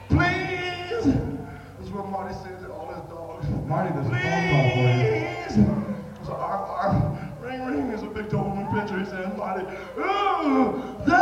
Please. That's what Marty said to all his dogs. Marty, there's a phone call for you. Please. So Ring Ring is a big dog in the picture. He said, Marty, oh,